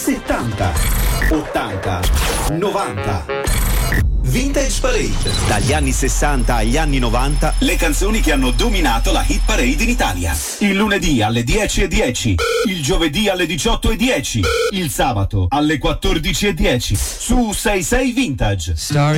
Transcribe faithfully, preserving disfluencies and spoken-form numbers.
settanta, ottanta, novanta. Vintage Parade. Dagli anni sessanta agli anni novanta, le canzoni che hanno dominato la hit parade in Italia. Il lunedì alle dieci e dieci, il giovedì alle diciotto e dieci, il sabato alle quattordici e dieci su sei sei Vintage. Story